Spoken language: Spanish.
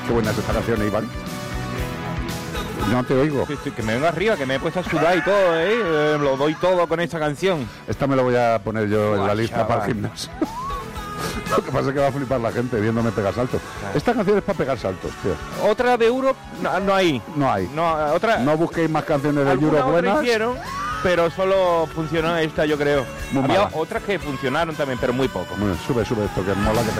Qué buena es esta canción, Iván. No te oigo. Que me vengo arriba, que me he puesto a sudar y todo, lo doy todo con esta canción. Esta me la voy a poner yo en la lista chaval. para el gimnasio. Lo que pasa es que va a flipar la gente viéndome pegar saltos. Claro. Esta canción es para pegar saltos, tío. Otra de Europe no hay. No hay. Otra. No busquéis más canciones de Alguna Europe otra buenas. hicieron, pero solo funcionó esta, yo creo. Muy Había mala. otras que funcionaron también, pero muy poco. Bueno, sube esto, que mola que te